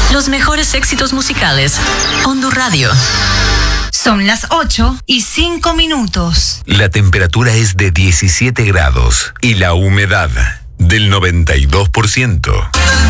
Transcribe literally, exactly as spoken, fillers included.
Los mejores éxitos musicales. Ondu Radio. Son las ocho y cinco minutos. La temperatura es de diecisiete grados y la humedad del noventa y dos por ciento.